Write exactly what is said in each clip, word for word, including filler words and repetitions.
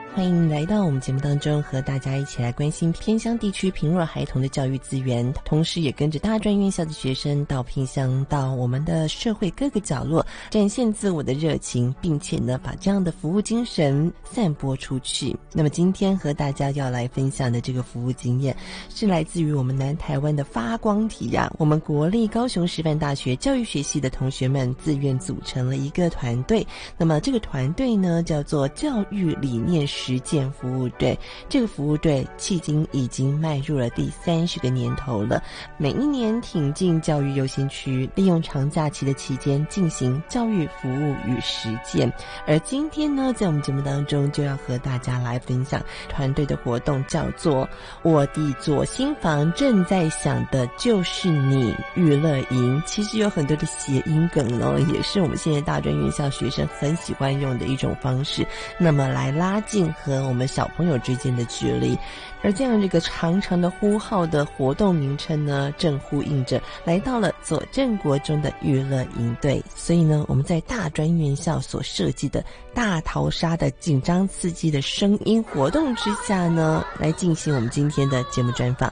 欢迎来到我们节目当中，和大家一起来关心偏乡地区贫弱孩童的教育资源，同时也跟着大专院校的学生到偏乡，到我们的社会各个角落，展现自我的热情，并且呢，把这样的服务精神散播出去。那么今天和大家要来分享的这个服务经验，是来自于我们南台湾的发光体呀、啊，我们国立高雄师范大学教育学系的同学们自愿组成了一个团队。那么这个团队呢，叫做教育理念实践服务队。这个服务队迄今已经迈入了第三十个年头了，每一年挺进教育优先区，利用长假期的期间进行教育服务与实践。而今天呢，在我们节目当中就要和大家来分享团队的活动，叫做我的左心房正在想的就是你娱乐营。其实有很多的谐音梗哦，也是我们现在大专院校学生很喜欢用的一种方式，那么来拉近和我们小朋友之间的距离。而这样这个长长的呼号的活动名称呢，正呼应着来到了左镇国中的娱乐营队。所以呢，我们在大专院校所设计的大逃杀的紧张刺激的声音活动之下呢，来进行我们今天的节目专访。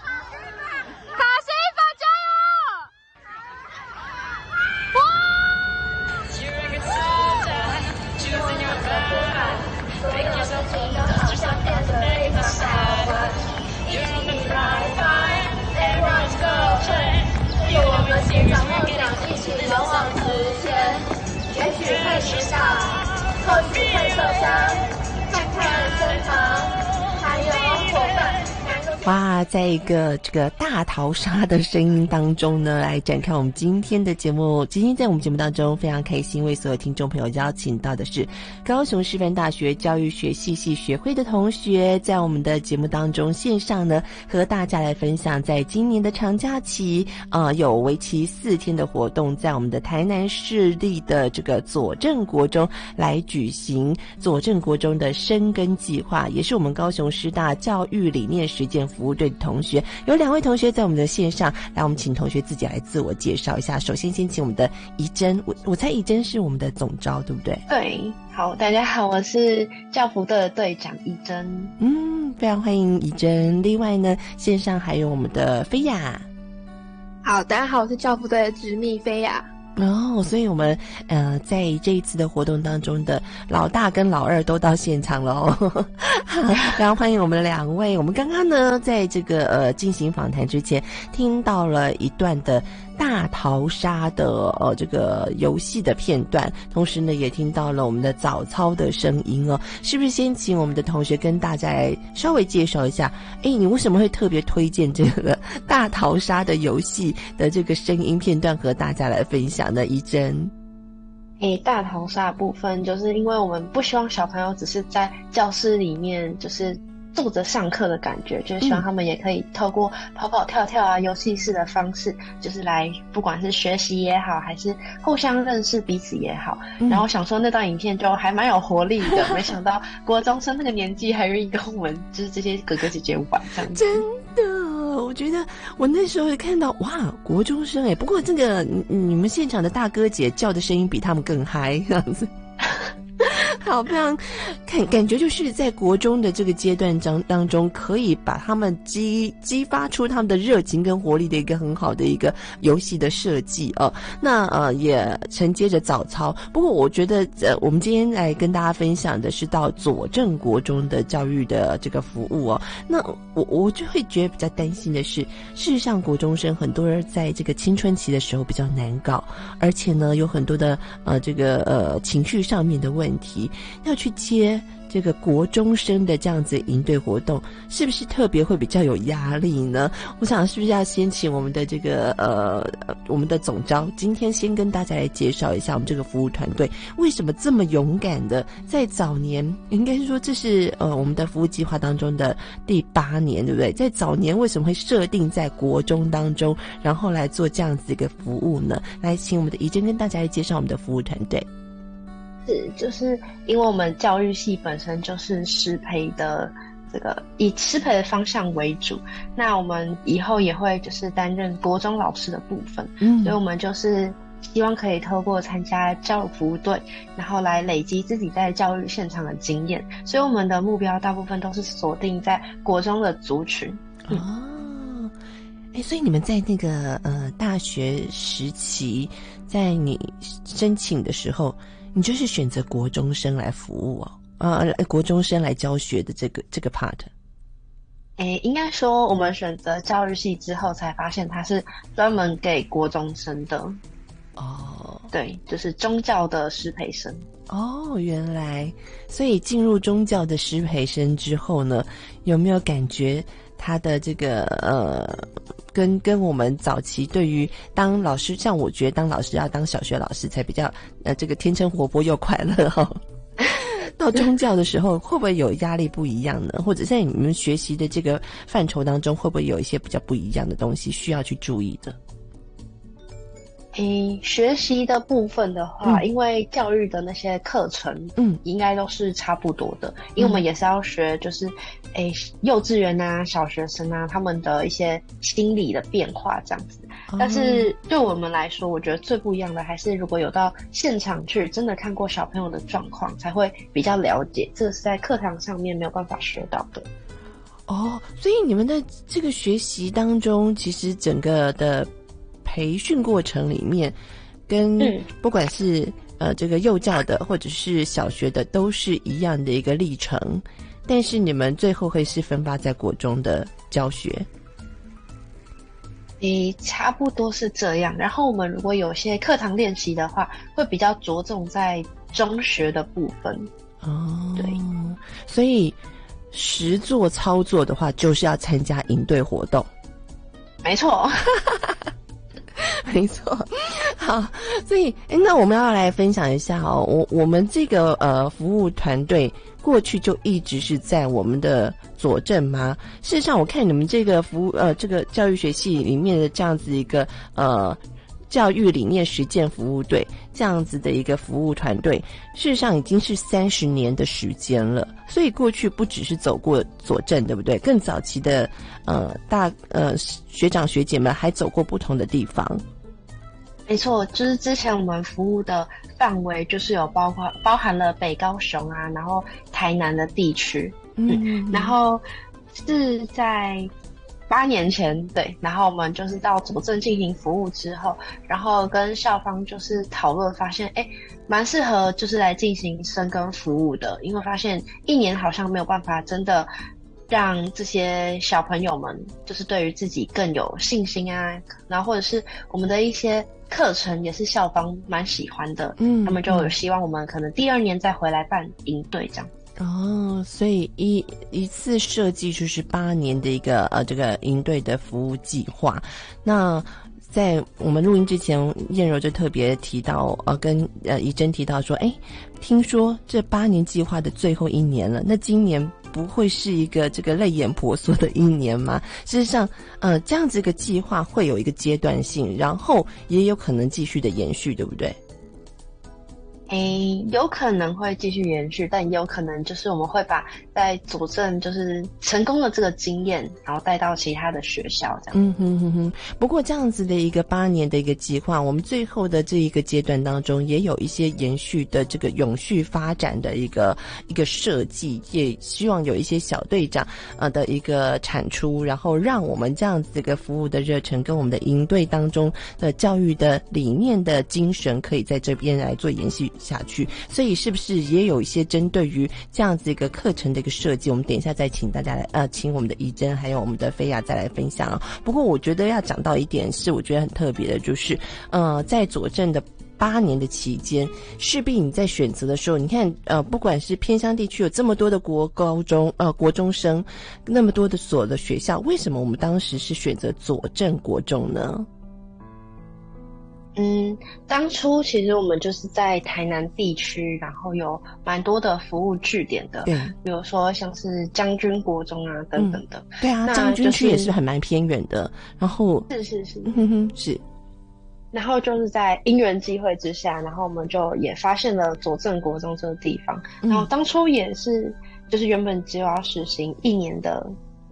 哇，在一个这个大逃杀的声音当中呢，来展开我们今天的节目。今天在我们节目当中非常开心，为所有听众朋友邀请到的是高雄师范大学教育学系系学会的同学，在我们的节目当中线上呢，和大家来分享在今年的长假期呃，有为期四天的活动，在我们的台南市立的这个左镇国中来举行左镇国中的深耕计划，也是我们高雄师大教育理念实践服务队的同学。有两位同学在我们的线上，来我们请同学自己来自我介绍一下。首先先请我们的怡珍，我我猜怡珍是我们的总召对不对？ 对，好，大家好，我是教服队的队长怡珍。 嗯，非常欢迎怡珍。另外呢，线上还有我们的菲亚。 好，大家好，我是教服队的直秘菲亚。 哦，所以我们呃在这一次的活动当中的老大跟老二都到现场了哦，非常欢迎我们两位。我们刚刚呢在这个呃进行访谈之前，听到了一段的大逃杀的呃这个游戏的片段，同时呢也听到了我们的早操的声音哦。是不是先请我们的同学跟大家来稍微介绍一下，诶，你为什么会特别推荐这个大逃杀的游戏的这个声音片段和大家来分享呢？怡珍。 诶，大逃杀的部分就是因为我们不希望小朋友只是在教室里面就是坐着上课的感觉，就是希望他们也可以透过跑跑跳跳啊游戏式的方式，就是来不管是学习也好，还是互相认识彼此也好。嗯、然后想说那段影片就还蛮有活力的，没想到国中生那个年纪还愿意跟我们就是这些哥哥姐姐玩这样子。 真的，我觉得我那时候也看到哇，国中生哎，不过这个你们现场的大哥姐叫的声音比他们更嗨这样子。好，非常感感觉就是在国中的这个阶段当当中，可以把他们激激发出他们的热情跟活力的一个很好的一个游戏的设计哦。那呃也承接着早操，不过我觉得呃我们今天来跟大家分享的是到左镇国中的教育的这个服务哦。那我我就会觉得比较担心的是，事实上国中生很多人在这个青春期的时候比较难搞，而且呢有很多的呃这个呃情绪上面的问题。要去接这个国中生的这样子营队活动，是不是特别会比较有压力呢？我想是不是要先请我们的这个呃我们的总召今天先跟大家来介绍一下我们这个服务团队为什么这么勇敢的在早年，应该是说这是呃我们的服务计划当中的第八年，对不对？在早年为什么会设定在国中当中，然后来做这样子一个服务呢？来请我们的怡珍跟大家来介绍我们的服务团队。 是，就是因为我们教育系本身就是师培的这个以师培的方向为主，那我们以后也会就是担任国中老师的部分，嗯，所以我们就是希望可以透过参加教育服务队，然后来累积自己在教育现场的经验，所以我们的目标大部分都是锁定在国中的族群。 嗯、哦，哎，所以你们在那个呃大学时期，在你申请的时候，你就是选择国中生来服务哦，呃，国中生来教学的这个这个 part。 诶，应该说我们选择教育系之后，才发现它是专门给国中生的。 哦， 对，就是宗教的师培生。 哦，原来，所以进入宗教的师培生之后呢，有没有感觉他的这个呃，跟跟我们早期对于当老师，像我觉得当老师要当小学老师才比较呃这个天真活泼又快乐哈、哦。到宗教的时候，会不会有压力不一样呢？或者在你们学习的这个范畴当中，会不会有一些比较不一样的东西需要去注意的？ 诶，学习的部分的话， 嗯、 因为教育的那些课程， 嗯， 应该都是差不多的。因为我们也是要学，就是诶幼稚园啊、小学生啊，他们的一些心理的变化这样子。哦、但是对我们来说，我觉得最不一样的还是，如果有到现场去，真的看过小朋友的状况，才会比较了解。这个是在课堂上面没有办法学到的。 哦，所以你们的这个学习当中，其实整个的培训过程里面，跟不管是、嗯、呃这个幼教的或者是小学的，都是一样的一个历程，但是你们最后会是分发在国中的教学。 诶，差不多是这样。然后我们如果有些课堂练习的话，会比较着重在中学的部分。 哦， 对， 所以实作操作的话，就是要参加营队活动。 没错。 没错，好，所以诶那我们要来分享一下哦，我我们这个呃服务团队过去就一直是在我们的左镇吗？事实上，我看你们这个服务呃这个教育学系里面的这样子一个呃教育理念实践服务队这样子的一个服务团队，事实上已经是三十年的时间了。所以过去不只是走过左镇，对不对？更早期的呃大呃学长学姐们还走过不同的地方。 没错，就是之前我们服务的范围就是有包括包含了北高雄啊，然后台南的地区，嗯，嗯然后是在八年前，对，然后我们就是到左镇进行服务之后，然后跟校方就是讨论，发现哎，蛮适合就是来进行深耕服务的，因为发现一年好像没有办法真的让这些小朋友们就是对于自己更有信心啊，然后或者是我们的一些课程也是校方蛮喜欢的，嗯，他们就有希望我们可能第二年再回来办营队这样。 哦，所以一一次设计就是八年的一个呃这个营队的服务计划。那在我们录音之前，燕柔就特别提到呃跟呃怡珍提到说，哎，听说这八年计划的最后一年了，那今年不会是一个这个泪眼婆娑的一年吗？事实上，呃，这样子一个计划会有一个阶段性，然后也有可能继续的延续，对不对？ 诶，有可能会继续延续，但也有可能就是我们会把在左镇就是成功的这个经验，然后带到其他的学校这样。 嗯哼哼哼。不过这样子的一个八年的一个计划，我们最后的这一个阶段当中，也有一些延续的这个永续发展的一个一个设计，也希望有一些小队长呃的一个产出，然后让我们这样子一个服务的热忱跟我们的营队当中的教育的理念的精神，可以在这边来做延续下去。所以是不是也有一些针对于这样子一个课程的一个设计，我们等一下再请大家来呃请我们的怡珍还有我们的菲亚再来分享啊。不过我觉得要讲到一点是我觉得很特别的，就是呃在左镇的八年的期间，势必你在选择的时候，你看呃不管是偏乡地区有这么多的国高中呃国中生，那么多的所的学校，为什么我们当时是选择左镇国中呢？ 嗯，当初其实我们就是在台南地区，然后有蛮多的服务据点的， 对， 比如说像是将军国中啊等等的。 嗯、对啊，将军区也是很蛮偏远的，然后是是是， 哼哼是。 然后就是在因缘际会之下，然后我们就也发现了左镇国中这个地方，嗯、然后当初也是就是原本只有要实行一年的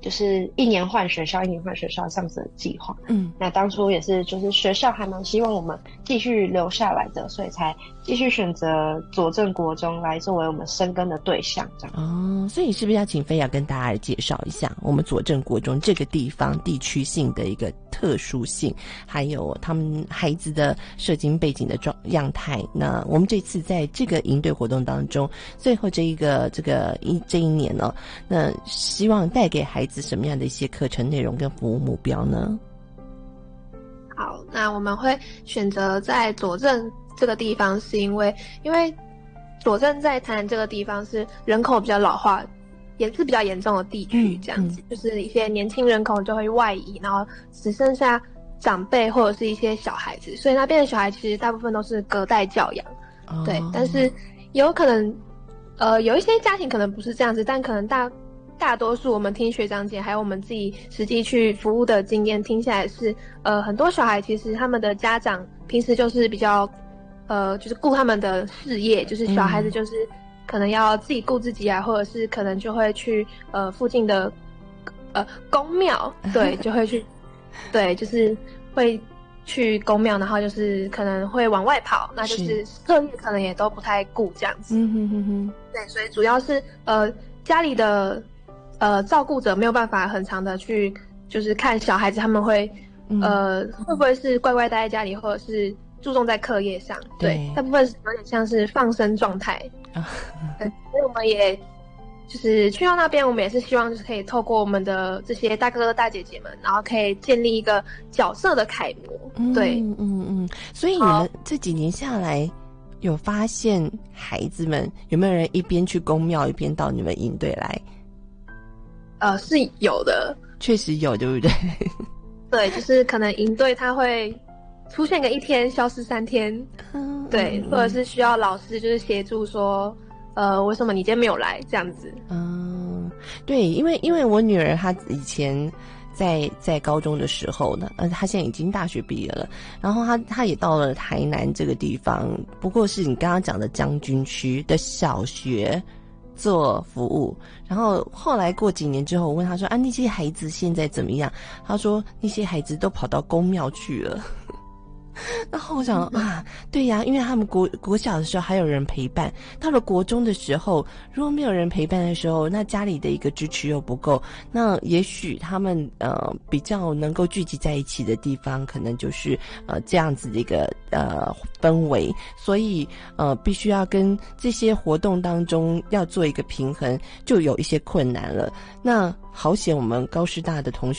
就是一年换学校，一年换学校这样子的计划。 嗯， 那当初也是，就是学校还蛮希望我们继续留下来的，所以才继续选择左镇国中来作为我们深耕的对象，这样。 哦，所以是不是要请菲亚跟大家来介绍一下我们左镇国中这个地方地区性的一个特殊性，还有他们孩子的社经背景的状样态？那我们这次在这个营队活动当中，最后这一个这个一这一年呢、哦，那希望带给孩子什么样的一些课程内容跟服务目标呢？ 好，那我们会选择在左镇这个地方，是因为因为左镇在台南这个地方是人口比较老化，也是比较严重的地区，这样子、嗯嗯、就是一些年轻人口就会外移，然后只剩下长辈或者是一些小孩子，所以那边的小孩其实大部分都是隔代教养、哦、对，但是有可能呃有一些家庭可能不是这样子，但可能大大多数我们听学长姐还有我们自己实际去服务的经验听下来是，呃，很多小孩其实他们的家长平时就是比较，呃，就是顾他们的事业，就是小孩子就是可能要自己顾自己啊，或者是可能就会去呃附近的呃公庙，对，就会去，对，就是会去公庙，然后就是可能会往外跑，那就是课业可能也都不太顾这样子。 嗯哼哼哼， 对，所以主要是呃家里的。呃，照顾者没有办法很长的去，就是看小孩子他们会，嗯、呃，会不会是乖乖待在家里，或者是注重在课业上？对，对大部分有点像是放生状态。啊，所以我们也就是去到那边，我们也是希望就是可以透过我们的这些大哥哥大姐姐们，然后可以建立一个角色的楷模。 嗯、 对， 嗯嗯嗯。所以你们这几年下来，有发现孩子们有没有人一边去公庙，一边到你们营队来？ 呃，是有的， 确实有，对不对？ 对，就是可能营队他会出现个一天，消失三天，嗯、对，或者是需要老师就是协助说，呃，为什么你今天没有来这样子？ 嗯，对，因为因为我女儿她以前在在高中的时候呢，呃，她现在已经大学毕业了，然后她她也到了台南这个地方，不过是你刚刚讲的将军区的小学。做服务，然后后来过几年之后，我问他说：“啊，那些孩子现在怎么样？”他说：“那些孩子都跑到公庙去了。”然后我想啊，对呀，因为他们国国小的时候还有人陪伴，到了国中的时候，如果没有人陪伴的时候，那家里的一个支持又不够，那也许他们呃比较能够聚集在一起的地方，可能就是呃这样子的一个呃氛围，所以呃必须要跟这些活动当中要做一个平衡，就有一些困难了。那好险，我们高师大的同学